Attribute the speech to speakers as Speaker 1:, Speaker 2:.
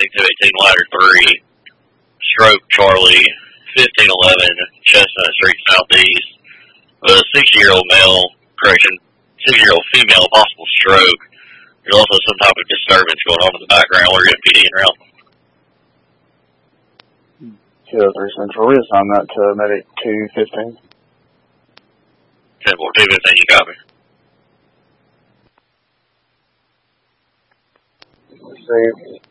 Speaker 1: heading to 18 ladder 3, stroke Charlie, 1511, Chestnut Street Southeast, with a 60-year-old female, possible stroke. There's also some type of disturbance going on in the background. We're getting PD en route.
Speaker 2: 203 Central, reassign that to medic 215.
Speaker 1: 10-4, 215, you copy.
Speaker 2: Received.